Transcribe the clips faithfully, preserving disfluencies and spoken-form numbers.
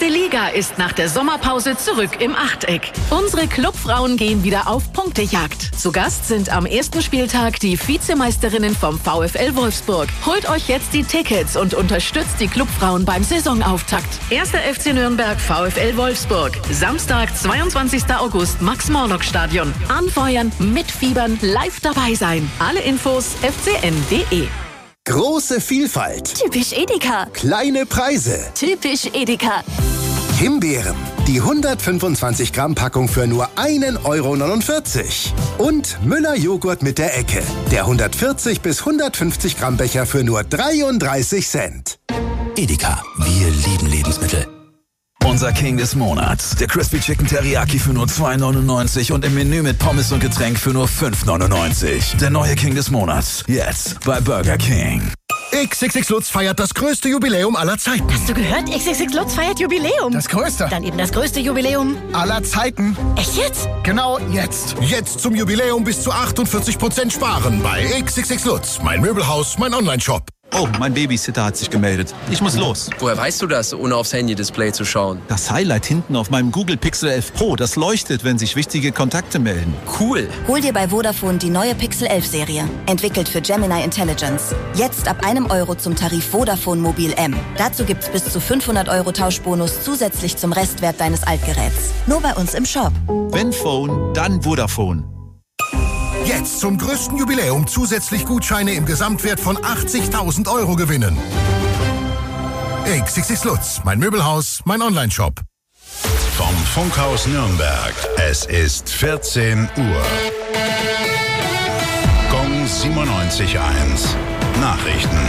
erste Liga ist nach der Sommerpause zurück im Achteck. Unsere Clubfrauen gehen wieder auf Punktejagd. Zu Gast sind am ersten Spieltag die Vizemeisterinnen vom VfL Wolfsburg. Holt euch jetzt die Tickets und unterstützt die Clubfrauen beim Saisonauftakt. erster F C Nürnberg VfL Wolfsburg. Samstag, zweiundzwanzigster August, Max-Morlock-Stadion. Anfeuern, mitfiebern, live dabei sein. Alle Infos f c n punkt d e. Große Vielfalt. Typisch Edeka. Kleine Preise. Typisch Edeka. Himbeeren. Die hundertfünfundzwanzig Gramm Packung für nur ein Euro neunundvierzig. Und Müller Joghurt mit der Ecke. Der hundertvierzig bis hundertfünfzig Gramm Becher für nur dreiunddreißig Cent. Edeka. Wir lieben Lebensmittel. Unser King des Monats. Der Crispy Chicken Teriyaki für nur zwei neunundneunzig und im Menü mit Pommes und Getränk für nur fünf neunundneunzig. Der neue King des Monats. Jetzt bei Burger King. X X X Lutz feiert das größte Jubiläum aller Zeiten. Hast du gehört? X X X Lutz feiert Jubiläum. Das größte. Dann eben das größte Jubiläum aller Zeiten. Echt jetzt? Genau jetzt. Jetzt zum Jubiläum bis zu achtundvierzig Prozent sparen bei X X X Lutz. Mein Möbelhaus, mein Online-Shop. Oh, mein Babysitter hat sich gemeldet. Ich muss los. Woher weißt du das, ohne aufs Handy-Display zu schauen? Das Highlight hinten auf meinem Google Pixel elf Pro, das leuchtet, wenn sich wichtige Kontakte melden. Cool. Hol dir bei Vodafone die neue Pixel elf Serie. Entwickelt für Gemini Intelligence. Jetzt ab einem Euro zum Tarif Vodafone Mobil M. Dazu gibt's bis zu fünfhundert Euro Tauschbonus zusätzlich zum Restwert deines Altgeräts. Nur bei uns im Shop. Wenn Phone, dann Vodafone. Jetzt zum größten Jubiläum zusätzlich Gutscheine im Gesamtwert von achtzigtausend Euro gewinnen. X X X Lutz, mein Möbelhaus, mein Online-Shop. Vom Funkhaus Nürnberg. Es ist vierzehn Uhr. Gong siebenundneunzig Komma eins. Nachrichten.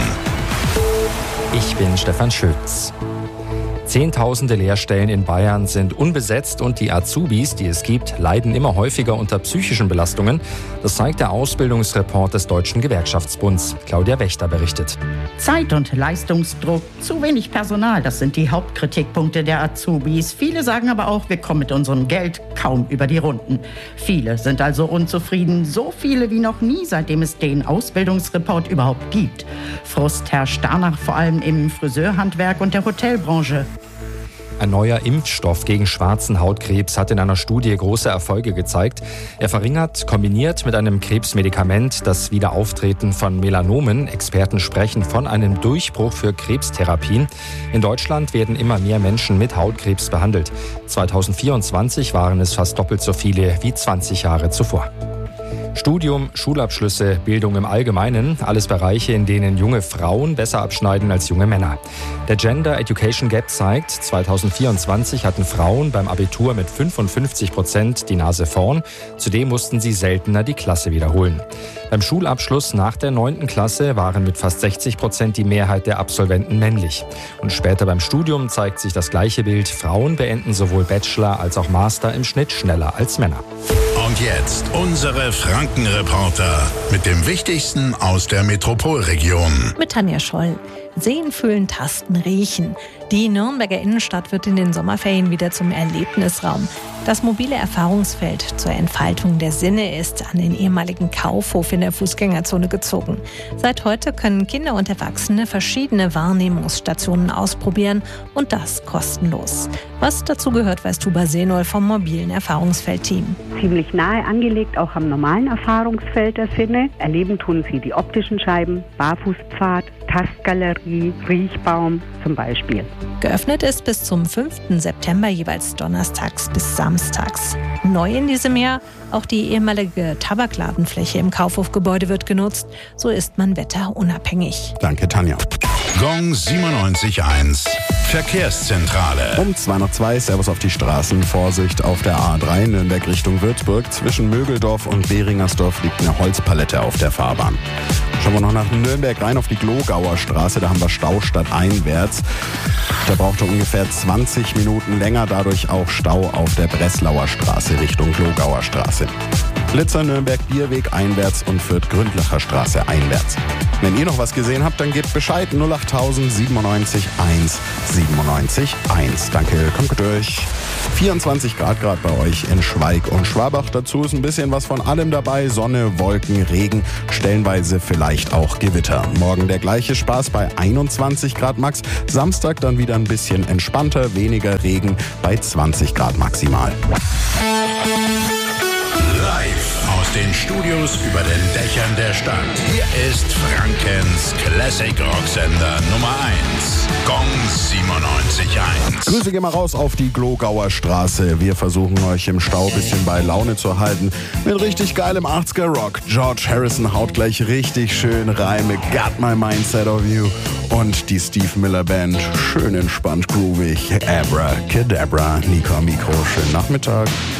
Ich bin Stefan Schütz. Zehntausende Lehrstellen in Bayern sind unbesetzt und die Azubis, die es gibt, leiden immer häufiger unter psychischen Belastungen. Das zeigt der Ausbildungsreport des Deutschen Gewerkschaftsbunds. Claudia Wächter berichtet. Zeit- und Leistungsdruck, zu wenig Personal, das sind die Hauptkritikpunkte der Azubis. Viele sagen aber auch, wir kommen mit unserem Geld kaum über die Runden. Viele sind also unzufrieden, so viele wie noch nie, seitdem es den Ausbildungsreport überhaupt gibt. Frust herrscht danach vor allem im Friseurhandwerk und der Hotelbranche. Ein neuer Impfstoff gegen schwarzen Hautkrebs hat in einer Studie große Erfolge gezeigt. Er verringert, kombiniert mit einem Krebsmedikament, das Wiederauftreten von Melanomen. Experten sprechen von einem Durchbruch für Krebstherapien. In Deutschland werden immer mehr Menschen mit Hautkrebs behandelt. zweitausendvierundzwanzig waren es fast doppelt so viele wie zwanzig Jahre zuvor. Studium, Schulabschlüsse, Bildung im Allgemeinen, alles Bereiche, in denen junge Frauen besser abschneiden als junge Männer. Der Gender Education Gap zeigt, zweitausendvierundzwanzig hatten Frauen beim Abitur mit fünfundfünfzig Prozent die Nase vorn. Zudem mussten sie seltener die Klasse wiederholen. Beim Schulabschluss nach der neunten Klasse waren mit fast sechzig Prozent die Mehrheit der Absolventen männlich. Und später beim Studium zeigt sich das gleiche Bild. Frauen beenden sowohl Bachelor als auch Master im Schnitt schneller als Männer. Und jetzt unsere Frankenreporter mit dem Wichtigsten aus der Metropolregion. Mit Tanja Scholl. Sehen, fühlen, tasten, riechen. Die Nürnberger Innenstadt wird in den Sommerferien wieder zum Erlebnisraum. Das mobile Erfahrungsfeld zur Entfaltung der Sinne ist an den ehemaligen Kaufhof in der Fußgängerzone gezogen. Seit heute können Kinder und Erwachsene verschiedene Wahrnehmungsstationen ausprobieren und das kostenlos. Was dazu gehört, weiß Tuba Senol vom mobilen Erfahrungsfeldteam. Ziemlich nahe angelegt, auch am normalen Erfahrungsfeld der Sinne. Erleben tun sie die optischen Scheiben, Barfußpfad, Tastgalerie, Riechbaum zum Beispiel. Geöffnet ist bis zum fünften September jeweils donnerstags bis samstags. Neu in diesem Jahr, auch die ehemalige Tabakladenfläche im Kaufhofgebäude wird genutzt. So ist man wetterunabhängig. Danke, Tanja. Gong siebenundneunzig Komma eins. Verkehrszentrale. Um zwei nach zwei, Servus auf die Straßen. Vorsicht auf der A drei, Nürnberg Richtung Würzburg. Zwischen Mögeldorf und Beringersdorf liegt eine Holzpalette auf der Fahrbahn. Schauen wir noch nach Nürnberg rein auf die Glogauer Straße. Da haben wir Stau stadteinwärts. Da braucht er ungefähr zwanzig Minuten länger. Dadurch auch Stau auf der Breslauer Straße Richtung Glogauer Straße. Litzer Nürnberg Bierweg einwärts und Fürth Gründlacher Straße einwärts. Wenn ihr noch was gesehen habt, dann gebt Bescheid. null acht siebenundneunzig eins siebenundneunzig eins. Danke, kommt gut durch. vierundzwanzig Grad Grad bei euch in Schweig und Schwabach. Dazu ist ein bisschen was von allem dabei. Sonne, Wolken, Regen, stellenweise vielleicht auch Gewitter. Morgen der gleiche Spaß bei einundzwanzig Grad max. Samstag dann wieder ein bisschen entspannter, weniger Regen bei zwanzig Grad maximal. Live aus den Studios über den Dächern der Stadt. Hier ist Frankens Classic Rocksender Nummer eins. Gong siebenundneunzig eins. Grüße gehen mal raus auf die Glogauer Straße. Wir versuchen euch im Stau ein bisschen bei Laune zu halten. Mit richtig geilem achtziger Rock. George Harrison haut gleich richtig schön Reime. Got my mindset of you. Und die Steve Miller Band. Schön entspannt groovig. Abracadabra. Nico am Mikro. Schönen Nachmittag.